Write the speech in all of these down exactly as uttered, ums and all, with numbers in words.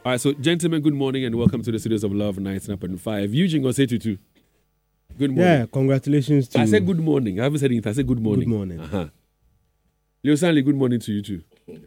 All right, so gentlemen, good morning and welcome to the Studios of Love ninety-nine point five. Eugene go say to two. Good morning. Yeah, congratulations to I you. said good morning. I haven't said anything. I said good morning. Good morning. Uh-huh. Leo Stanley, good morning to you too.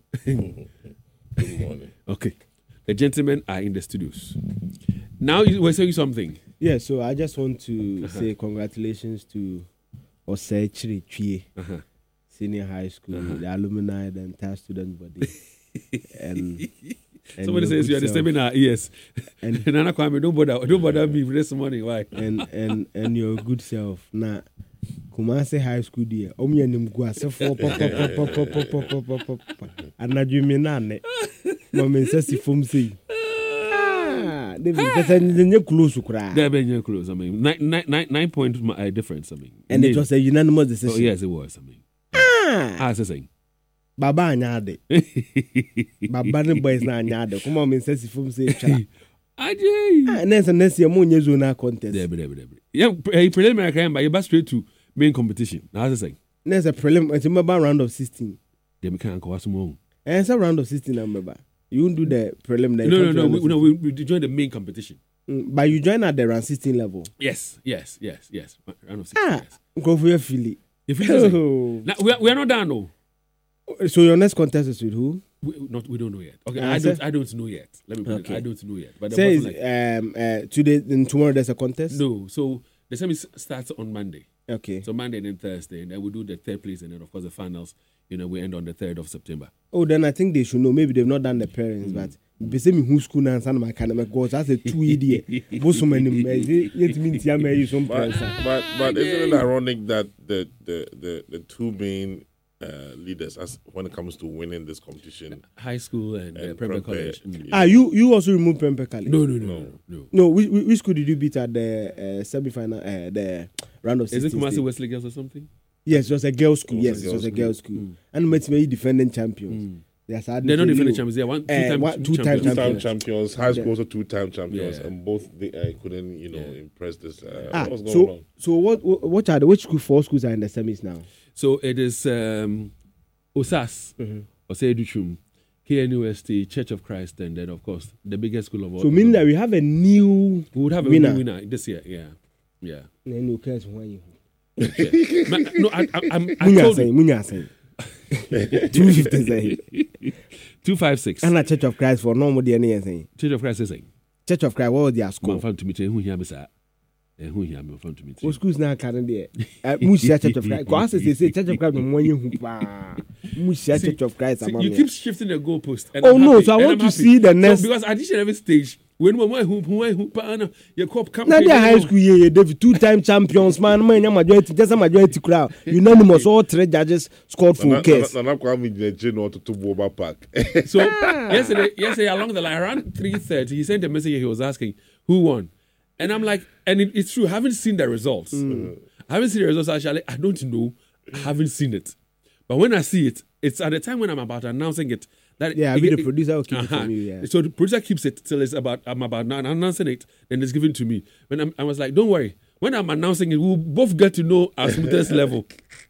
Good morning. Okay. The gentlemen are in the studios. Now you were saying something. Yeah, so I just want to Uh-huh. say congratulations to Osei Chiri Uh-huh. Senior High School, Uh-huh. the alumni, the entire student body. and, and Somebody your says good you are self. disturbing our ears. And, Nana Kwame, don't bother, don't bother me this morning. Why? and, and, and your good self. Now, Kumasi High School, dear. Omi and Mguase for pop, pop, pop, pop, pop, pop, pop, pop, pop, pop. And now you mean none. Mamma says if from say. Ah, they be close to cry. They're very close. I mean, nine, nine, nine, nine point uh, difference. I mean, And it was a unanimous decision. Oh yes, it was. I mean, Ah, I was saying. Baba anyade. Baba ne boys na anyade. Come on, me say if from say chala. Ajay. Ah, next next year mo nye zona contest. There, there, there. Yeah, a preliminary crime, but you back straight to main competition. Now, I was saying. Next a prelim, it's a round of sixteen. They can't go some. And it's a round of sixteen, I remember. You won't do the prelim. Then No, you no, come no. to We, round no, of we, we joined the main competition. sixteen. Mm, but you join at the round sixteen level. Yes, yes, yes, yes. Round of sixteen. Ah, Yes. go for your Philly. If you say, Oh. now, we are, we are not done, no. So your next contest is with who? We, not, we don't know yet. Okay, Ah, I don't. sir? I don't know yet. Let me put Okay. it. I don't know yet. But the Say bottom is, line- um uh today and tomorrow there's a contest. no. So the semi starts on Monday. Okay. So Monday and then Thursday, and then we do the third place, and then of course the finals. You know, we end on the third of September. Oh, then I think they should know. Maybe they've not done the parents, but be say me who school now and my kind of because that's a two idiot. Both so many it means yeah, me some But, parents. but, but isn't it ironic that the, the, the, the two main uh, leaders as when it comes to winning this competition High school and, uh, and Prempeh Prempeh, College. Mm. you Ah, you you also remove Prempeh College? No, no, no, no, no. No, which, which which school did you beat at the uh, semi-final, uh, the round of Is it sixteen? Kumasi stage? Wesley Girls or something? Yes, it was a girls' school. It was a Yes, it was a girls' girls' school. Mm. And met me defending champions. Yes, I They're not defend defending you. champions. They're one, two Uh, time, one- two-time champions. two-time champions. champions, high school also two-time champions, Yeah. and both they uh, couldn't, you know, Yeah. impress this. Uh, Ah, what's going so on? so what what what are the which school four schools are in the semis now? So it is um, Osas, Mm-hmm. Osei K N U S T, Church of Christ, and then of course the biggest school of all. So meaning that we have a new we would have a winner. winner this year. Yeah, yeah. Then you cares when you. yeah. Ma- no, I, I, I'm, I Munya told saying, you Munya saying. Two fifty saying. two five six. And a Church of Christ for no more than anything. Church of Christ is saying. Church of Christ, what was their Man, school? found to me. Who hear me say? Who hear me? Found to me. What schools now can there? Mushia Church of Christ. Because they say Church of Christ no more you Mushia Church of Christ. See, among you me. keep shifting the goalpost. and Oh, I'm no, happy, so I and want I'm to happy. see the So, next- because at each and every stage, when we went who who who who your cup come. Now they high school yeah, David two-time champions, man, man, your majority, just a majority crowd. Unanimous, all three judges scored four case. Nana Kwame Gyinagyina not to Boba Park. So yesterday, yesterday along the line around three thirty, he sent a message. He was asking who won, and I'm like, and it, it's true. I haven't seen the results. I haven't seen the results actually. I don't know. I haven't seen it. But when I see it, it's at the time when I'm about announcing it. That Yeah, I it- mean the it- producer will keep it uh-huh. from you, yeah. So the producer keeps it till it's about I'm about now announcing it, then it's given to me. When I'm, I was like, don't worry. When I'm announcing it, we'll both get to know our smoothness level.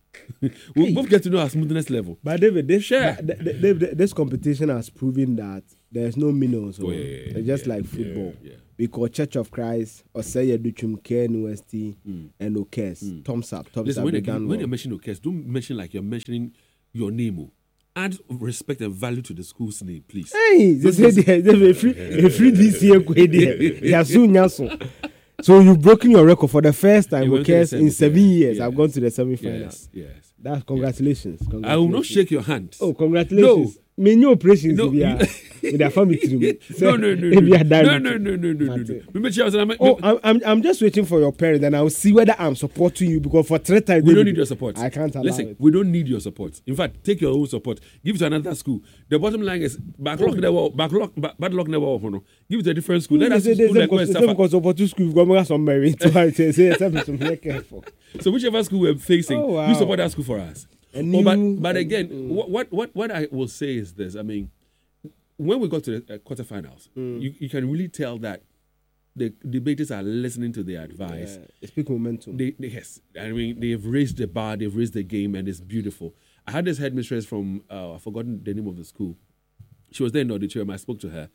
We'll both get to know our smoothness level. But David, this, Sure. th- th- th- this competition has proven that there's no minnows. So Oh, yeah, yeah, yeah, it's just yeah, like football. yeah, yeah. Because Church of Christ, Osei Duchum, K N U S T, and Okes. Thumbs up. Thumbs Listen, up. when, they you done when well. you're mentioning Okes, don't mention like you're mentioning your name. Oh. Add respect and value to the school's name, please. Hey, they say they they free they free this year. They are soon yaso. So you've broken your record for the first time. You went to the Okes in semis, seven yeah, years. yeah. I've gone to the semi-final. Yes, yes. That's congratulations. I will not Congratulations. shake your hand. Oh, congratulations. No. Many operations No, no, you- with their family team. No, no, no, If you are no, done no, with no, it. no, no, no, no, no. Mate. Remember, Charles, I'm, Oh, I'm, I'm I'm just waiting for your parents, and I'll see whether I'm supporting you because for three times we they- don't need your support. I can't allow Listen, it. we don't need your support. In fact, take your own support. Give it to another school. The bottom line is backlog never, backlog, ba- bad luck never. No. Give it to a different school. Let us They say school they like go and say suffer. because support to school, we've got some merit. So I say, say, say, some very careful. So whichever school we're facing, Oh, wow. you support that school for us. A Oh, but new- but a- again, what, what what what I will say is this. I mean, when we got to the uh, quarterfinals, Mm. you, you can really tell that the debaters are listening to their advice. Yeah, it's peak momentum. They, they yes, I mean they've raised the bar, they've raised the game, and it's beautiful. I had this headmistress from uh, I've forgotten the name of the school. She was there in the auditorium. I spoke to her,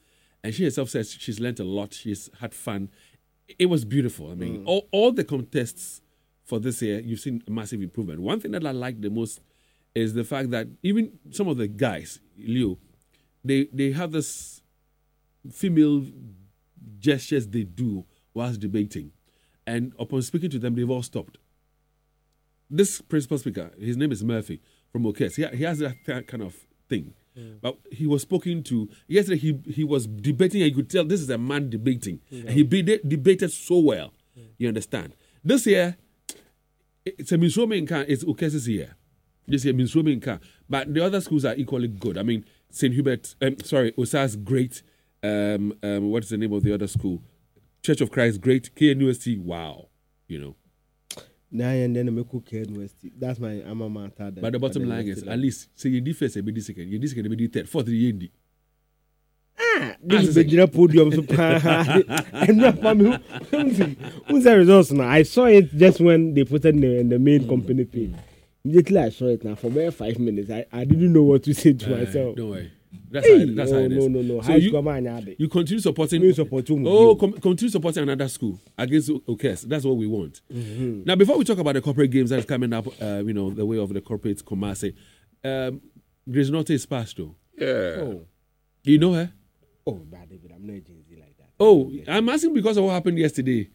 and she herself says she's learned a lot. She's had fun. It was beautiful. I mean, Mm. all, all the contests for this year, you've seen a massive improvement. One thing that I like the most is the fact that even some of the guys, Leo, they they have this female gestures they do whilst debating. And upon speaking to them, they've all stopped. This principal speaker, his name is Murphy from Okes. He, he has that th- kind of thing. Mm. But he was spoken to, yesterday he, he was debating, and you could tell this is a man debating. Mm. And he be- debated so well. Mm. You understand? This year, it's a Minsromi Nka, it's Okes' year. This year, Minsromi Nka. But the other schools are equally good. I mean, Saint Hubert, um, sorry, Osa's great. Um, um, what is the name of the other school? Church of Christ, great. K N U S T, wow. You know. Nah, and then I make K N U S T. That's my alma mater. But the bottom line is, at least, say you did first, you did second, you did second, you did third, fourth, you did. Ah, this is the podium. And not for me. Who's the results now? I saw it just when they put it in the, in the main company page. Immediately I saw it now for about five minutes. I, I didn't know what to say to uh, myself. Don't worry. That's hey, how it, that's no, how it is. no, no, no. So you, you continue supporting. No supporting oh, com- continue supporting another school against Okes. That's what we want. Mm-hmm. Now, before we talk about the corporate games that's coming up, uh, you know, the way of the corporate Kumasi, um, Grace Norte is passed though. Yeah. Oh. You know her? Oh, bad David, I'm not a Gen Z like that. Oh, I'm asking because of what happened yesterday.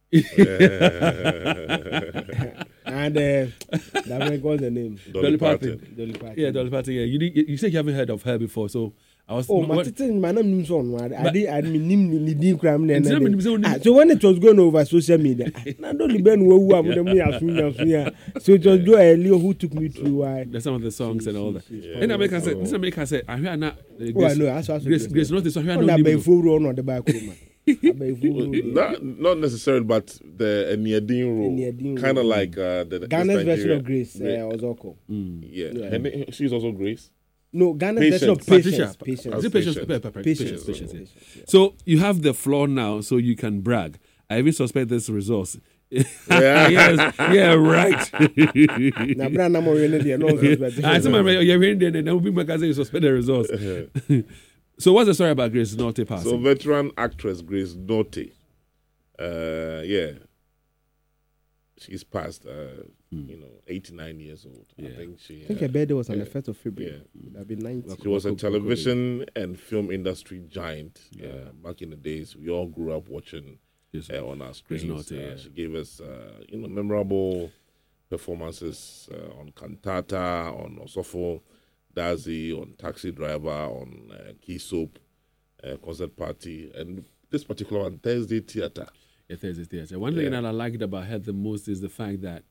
And uh, that was the name. Dolly, Dolly Parton. Parton. Dolly Parton. Yeah, Dolly Parton. Yeah, you did, you said you haven't heard of her before, so I was. Oh, my what, sister, my name is on. I did. I mean, name the name crime. And tell me, tell me- So when it was going over social media, I don't even know who I'm going to. So it was Joe Leo who took me through. Why? there's some of the songs and all that. Yeah. And America said, this America said, I hear now. Oh, I know. That's what Grace, Grace Norte, so I hear On no the name. full run on the back room. Not, not necessarily, but the Eniadine role. Eniadine Kind of role. like uh, the Ghana's this version Nigeria- of Grace, uh, Yeah. Ozoko. Yeah. Yeah. Her name- she's also Grace. No, Ghana's Patience. version of Patricia. Patience. Patience. Is it Patience. patience? Pa- pa- pa- Patience. Patience, patience, yeah. Patience, yeah. So you have the floor now, so you can brag. I even suspect this resource. Yeah. yes, yeah, right. Na brand na mo yene there, no suspect. I said, you're hearing there, and then we'll be my cousin, you suspect the resource. So what's the story about Grace Norte passing? So veteran actress Grace Norte, uh, yeah, she's past, uh, you know, eighty-nine years old. I Yeah. think she. I think uh, her birthday was on yeah. the first of February. It would have been ninety. She was a television and film industry giant uh, back in the days. We all grew up watching Yes, uh, on our screens. Norte, Uh, yeah. She gave us, uh, you know, memorable performances uh, on Cantata, on Osofo Dazi, on Taxi Driver, on uh, Key Soap, uh, Concert Party, and this particular one, Thursday Theatre. Yeah, Thursday Theatre. One thing Yeah. that I liked about her the most is the fact that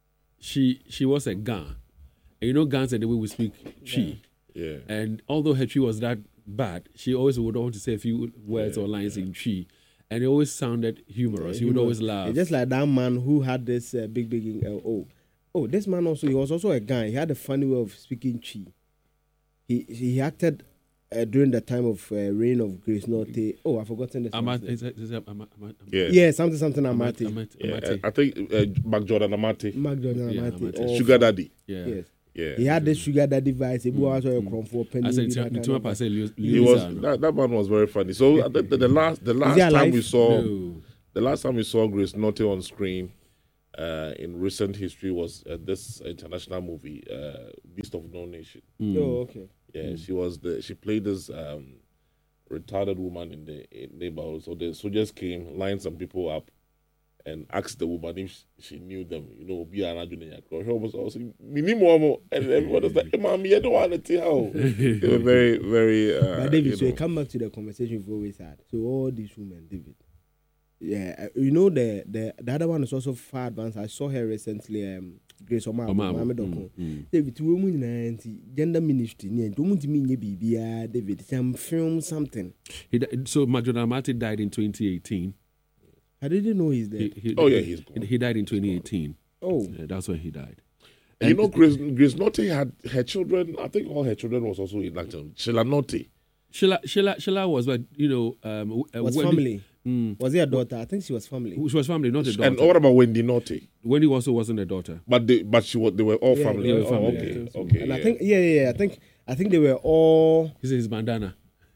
she she was a Ga. And you know, Gans and the way we speak Chi. Yeah. And although her Chi was that bad, she always would want to say a few words Yeah, or lines in Chi. And it always sounded humorous. He would always laugh. It's just like that man who had this uh, big, big. Uh, oh, oh, this man also. He was also a guy. He had a funny way of speaking Chi. He he acted uh, during the time of uh, reign of Grace Norte. Oh, I've forgotten this. Amat, man's is name. it, is it, Amat, Amat, Yeah. Yeah, something, something. Amati. Amat, Yeah, Amati. I think uh, Mark Jordan Amati, Mark Jordan Yeah, Amati. Amati. or- Sugar Daddy. Yeah. Yes. Yeah. He had this sugar daddy vibe. He was a crumb for penny. I said, that kind Tuma of- Pase, Leo- He Leo was Zano. that, that man was very funny. So uh, the, the, the last the last he time alive? we saw No. the last time we saw Grace Norte on screen uh, in recent history was uh, this international movie, uh, Beast of No Nation. Oh, okay. Yeah, she was the she played this um, retarded woman in the in neighborhood. So the soldiers came, lined some people up, and asked the woman if she, she knew them. You know, be an junior. She was also minimum, and everyone was like, "Mommy, I don't want to tell." They were very, very. Uh, But David, you so know, we come back to the conversation we've always had. So all these women, David. Yeah, uh, you know the the the other one is also far advanced. I saw her recently. Um, Grace Omar, Omar, Mohammed mm, Oko. mm. David, to women and gender ministry. Yeah, don't want to mean baby. David, some film something. He, di- so Majorana Amati died in twenty eighteen. I didn't know he's He, dead. he, Oh, yeah, he's gone. he, he died in twenty eighteen. Oh, Yeah, that's when he died. you know, Grace, Grace Norte had her children. I think all her children was also in acting. Sheila Norte. Sheila, Sheila, Sheila was, but you know, um, uh, was Wendy- family. Mm, Was he a daughter? I think she was family. she was family, not a daughter. And what about Wendy Norte? Wendy also wasn't a daughter. But they, but she was. They were all Yeah, family. they were Oh, family, I okay, think so. okay. And I yeah. think, yeah, yeah, yeah. I think, I think they were all. This is his bandana.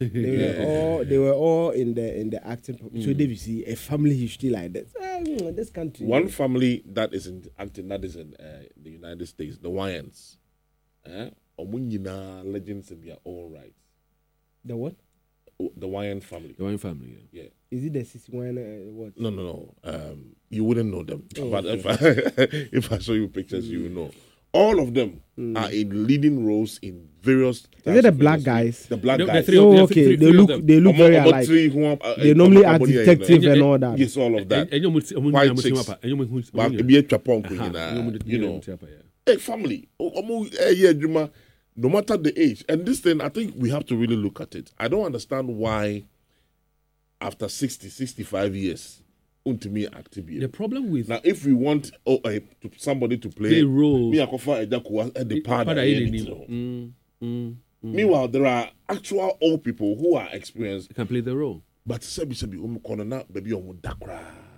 They Yeah. were all they were all in the in the acting. So David, see a family history like that. Ah, this country. One family that is in acting that is in uh, the United States, the Wyans. Eh? Omunyina legends in their own right. The what? The Wyan family. The Wyan family, yeah. Yeah. Is it the sixty-one? Uh, what? No, no, no. Um, you wouldn't know them. Oh, but okay. if I if I show you pictures, you will know. All of them are in leading roles in various. Is it the of black industry. guys? The black No, the guys. three- Oh, There are okay. three- They three of look them. they look Omo- very omo alike. three who are, uh, They uh, normally Omo- act Omo- yeah, detective you know. and all that. Yes, all of that. And you must- omu- White omu- chicks. omu- and you must- But omu- it be a chapon, Aha, you know, you must- you you know. must- yeah. Hey, family. Oh, omo, eh, yeah, Juma. No matter the age, and this thing, I think we have to really look at it. I don't understand why, after sixty, sixty-five years, untimi active. The problem with Now, if we want oh, uh, to, somebody to play, play roles, me akofa ejakuwa at the pad. Father, at he the didn't end, know. you know. Mm, mm, mm. Meanwhile, there are actual old people who are experienced, He can play the role. but sebi sebi umu kono na baby omu dakra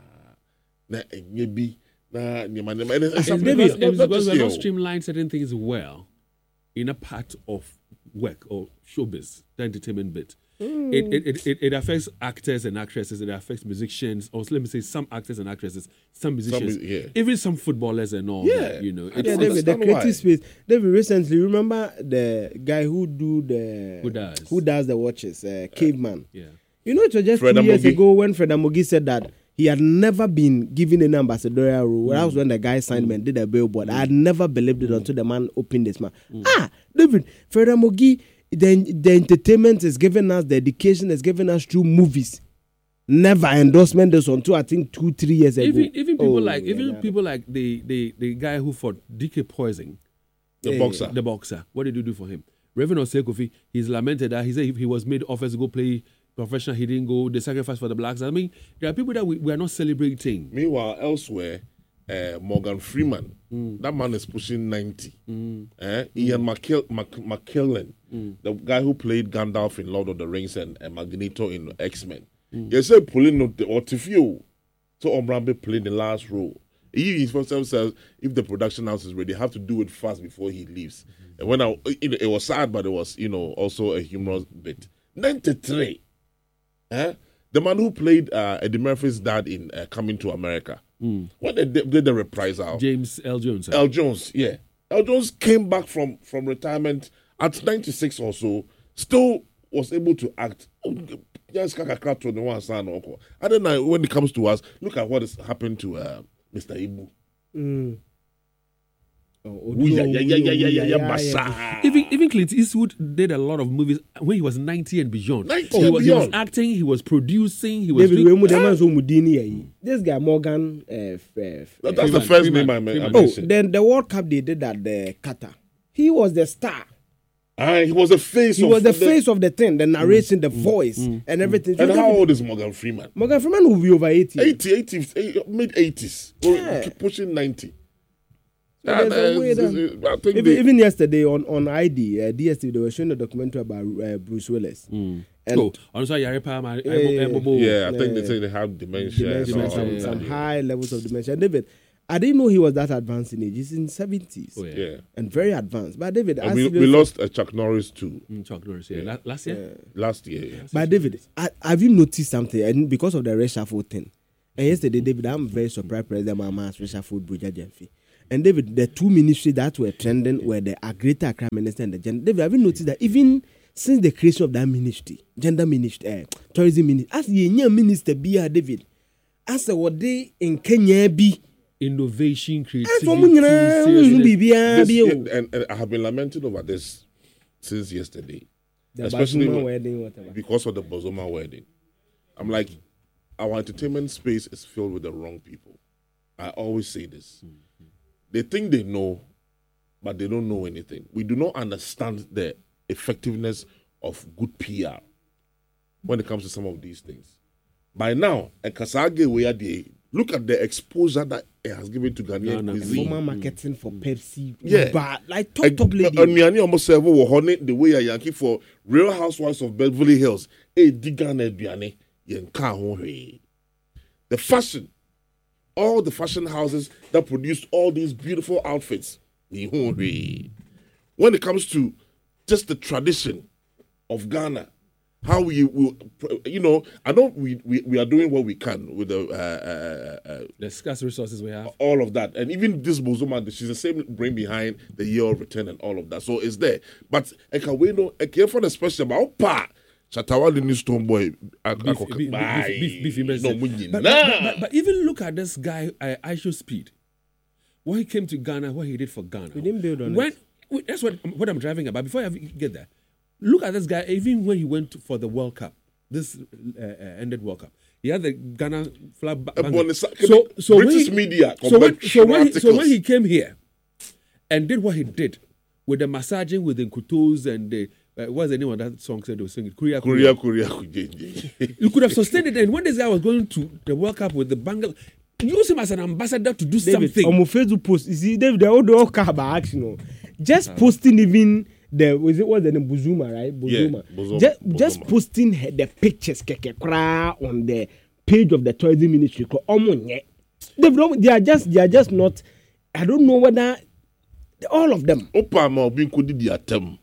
na enyebi na nyama nyama. And it's It's happening because, not- not- it's not because just we're not here. streamlining certain things well in a part of work or showbiz, the entertainment bit. It, it, it, it, it affects actors and actresses, it affects musicians, or let me say some actors and actresses, some musicians, mu- yeah. even some footballers and all Yeah. that, you know. I It's, Yeah, don't David, the understand creative why. space. David, recently, remember the guy who do the Who does? who does the watches, uh, Caveman. yeah. You know, it was just Fred two years Amogi. ago when Fred Amogi said that he had never been given an ambassadorial role. That was when the guy signed and did a billboard. I had never believed it until the man opened his mouth. Ah, David, Fred Amogi, the, the entertainment is giving us, the education is giving us through movies. Never endorsement this until I think two, three years ago. Even even people Oh, like yeah, even yeah. people like the, the, the guy who fought D K Poison, The Yeah, boxer. the boxer. What did you do for him? Reverend Osekofi, he's lamented that he said he was made offers to go play professional, he didn't go, the sacrifice for the blacks. I mean, there are people that we, we are not celebrating. Meanwhile, elsewhere, uh, Morgan Freeman, that man is pushing ninety. Eh? Ian McKell- Mc- McKellen, the guy who played Gandalf in Lord of the Rings and uh, Magneto in X-Men. He said pulling out the Otifio. So Omrambe played the last role. He he first time says if the production house is ready, they have to do it fast before he leaves. And when I, it, it was sad, but it was, you know, also a humorous bit. ninety-three. Eh? The man who played uh, Eddie Murphy's dad in uh, Coming to America. When they did, did the reprisal, James L. Jones. L. Jones, yeah. L. Jones came back from, from retirement at ninety-six or so, still was able to act. Yes, Kakakra to the one son. I don't know when it comes to us, look at what has happened to uh, Mister Ibu. Mm. Oh, Ooh, yeah, yeah, yeah, yeah, yeah, yeah, yeah, yeah. basa. Even even Clint Eastwood did a lot of movies when he was ninety and beyond. ninety he, and was, he was beyond. acting, he was producing, he was David, doing, we man so mudini eh. This guy Morgan. Uh, f- f- That- uh, That's the Freeman, first Freeman, name I, ma- I Freeman. oh, mentioned. then the World Cup they did at the Qatar. He was the star. Ah, he was the face He of was the face of the thing, the narration, the voice, and everything. So And how David- old is Morgan Freeman? Morgan Freeman will be over eighty. eighty, eighty, mid eighties, Yeah. pushing ninety. So Yeah, there's a way uh, that- I think Even, they- even yesterday on, on I D, uh, D S T V, they were showing a documentary about uh, Bruce Willis. And oh, also Yari Palmer, Yeah, yeah, yeah, I think Yeah. they say they have dementia. dementia, and all some, that, some yeah. high levels of dementia. David, I didn't know he was that advanced in age. He's in seventies. Oh, yeah. Yeah. And very advanced. But David, And as we, you we know- lost uh, Chuck Norris too Mm, Chuck Norris, yeah. La- last year? last year. Yeah. But David, I, have you noticed something? And because of the reshuffle thing, and yesterday, David, I'm very surprised President Mama's reshuffle Buja Jemfi. And David, the two ministries that were trending were the Greater Accra Minister and the Gender. David, have you noticed that even since the creation of that ministry, gender ministry, uh, tourism ministry, as the new minister be uh, David, as the what they in Kenya be, Innovation, as creativity, for me, seriousness. This- be and, and I have been lamenting over this since yesterday, the especially Bazuma when- wedding, whatever. because of the Bozoma wedding. I'm like, our entertainment space is filled with the wrong people. I always say this. They think they know, but they don't know anything. We do not understand the effectiveness of good P R when it comes to some of these things. By now, a Kasage where they look at the exposure that it has given to Ghanaian Ghana. cuisine. Former marketing for Pepsi, Yeah. but like top top lady. Onyani almost serve wo honey the way a Yankee for Real Housewives of Beverly Hills. E diga na aduane yen ka ho hwee. The fashion, all the fashion houses that produced all these beautiful outfits. Ni ho hwee. When it comes to just the tradition of Ghana, how we will, you know, I know we, we, we are doing what we can with the uh, uh, uh, the scarce resources we have. all of that, and even this Bozoma, she's the same brain behind the year of return and all of that. So it's there, but I can we know I care for the special about pa. Shatawale new stone boy, Beef- beef- beef- beef- beef immensely. no munyi But, nah. but, but, but even look at this guy, uh, Aisho Speed. When he came to Ghana, what he did for Ghana. We didn't build on when, it. wait, That's what, what I'm driving about. Before I get there, look at this guy, even when he went to- for the World Cup, this uh, uh, ended World Cup. He had the Ghana flag. ba- Uh, banner. Bonisa- So, so when British he- media So when, convert so, when he, so articles. when he came here and did what he did with the massaging with the kutos and the uh, what's the name of that song said they were singing? Korea, Korea, Korea, Korea. You could have sustained it. And when this guy was going to the World Cup with the Bengal, use him as an ambassador to do David, something. on my Facebook post, you see, David, they all do all kind of action. No? Just posting even the was it was the name Buzuma, right? Buzuma. Yeah, Buzuma, Just, Buzuma. just posting he- the pictures keke kra on the page of the tourism ministry. ko omo nye. David, omo- they are just they are just not. I don't know whether all of them. Opa ma obi nkodi di atem.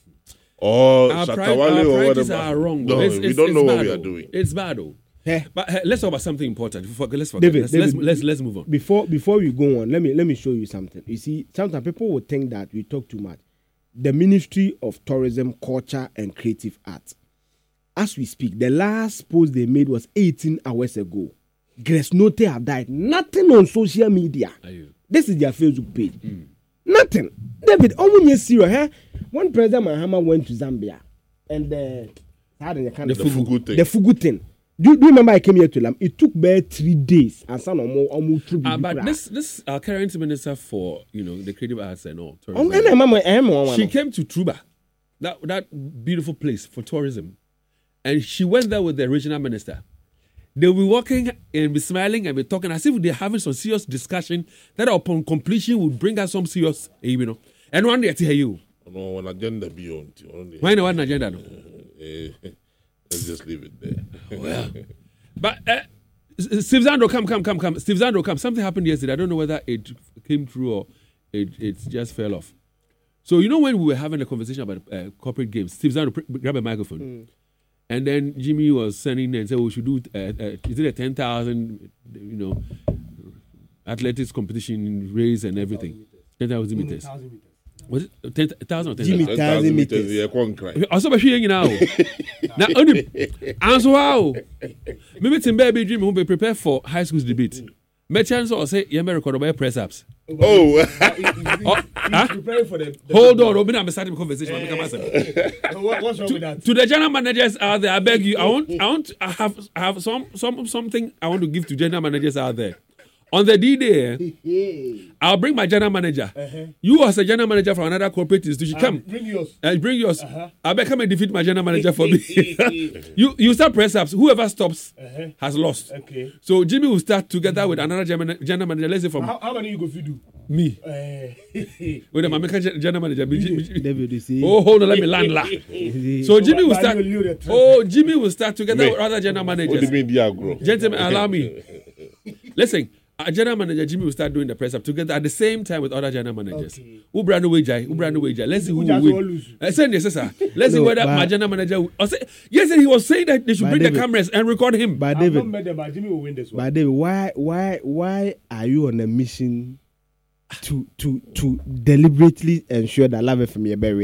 Or our, pri- Shatawale our or priorities whatever. are wrong. No, It's- we it's- don't it's know what bad, we are though. doing. It's bad, though. Eh. But uh, let's talk about something important. Before, let's forget. David, let's, David, let's, let's let's move on. Before before we go on, let me let me show you something. You see, sometimes people will think that we talk too much. The Ministry of Tourism, Culture and Creative Arts. As we speak, the last post they made was eighteen hours ago. Grace Note have died. Nothing on social media. Are you? This is their Facebook page. Nothing. David, omunye serious, eh? When President Mahama went to Zambia and the how do you call The it? The Fugu thing. The Fugu thing. Do, do you remember I came here to Lam? It took bare three days and some almost almost Uh, but this this our current minister for you know the creative arts and all Um, tourism, and I'm, I'm, I'm, she came to Truba, that that beautiful place for tourism, and she went there with the regional minister. They'll be walking and be smiling and be talking as if they're having some serious discussion that upon completion would bring us some serious, eh, you know. And one day I tell you, No, an agenda beyond. why not one agenda? No? Let's just leave it there. But uh, Steve Zando, come, come, come, come. Steve Zando, come. Something happened yesterday. I don't know whether it came true or it, it just fell off. So, you know, when we were having a conversation about uh, corporate games, Steve Zando pr- grab a microphone. Mm. And then Jimmy was sending and said, we should do, uh, uh, is it a ten thousand, you know, athletics competition race and everything? ten thousand meters. Was it ten thousand or ten Jimmy thousand? ten thousand meters. Yeah, one cry. Also, but she now. Now, only answer how. Maybe it's in baby dream who be prepared for high school's debate. May chance or say, you may record about press ups. Oh, Oh, huh? Preparing for the. the Hold on, Robin, I'm starting the conversation. I'll make a mess. what, what's wrong with that? To the general managers out there, I beg you, I want, I want, I have, I have some, some, something I want to give to general managers out there. On the D Day, eh, I'll bring my general manager. Uh-huh. You as a general manager from another corporate institution, come. Um, bring yours. And bring yours. Uh-huh. I bet come and defeat my general manager for me. you you start press ups. Whoever stops Uh-huh. has lost. Okay. So Jimmy will start together with another general general manager. Let's say from How, how many you go fit do? me. Uh, With the American general manager. David, you see. Oh, hold on, let me land la. So Jimmy will but start. you will leave the track. Oh, Jimmy will start together Me. with other general what do managers. you mean, Diagro? Gentlemen, allow me. Listen, our general manager Jimmy will start doing the press up together at the same time with other general managers. Okay. Who brand new wage? Who brand new wage? Let's see who Who will just will win. lose? I said yes, sir. Let's see No, whether but- my general manager. Will, or say, yes, he was saying that they should But bring David- the cameras and record him. But I've David, not met them, but Jimmy will win this one. but David, why, why, why are you on a mission to to to deliberately ensure that Love F M is